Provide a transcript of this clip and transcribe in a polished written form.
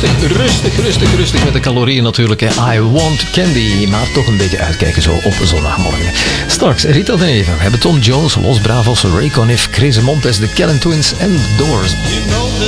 rustig met de calorieën natuurlijk. Hè. I want candy. Maar toch een beetje uitkijken zo op zondagmorgen. Straks Rita de Neve. We hebben Tom Jones, Los Bravos, Ray Conniff, Chris Montes, de Kellen Twins en The Doors.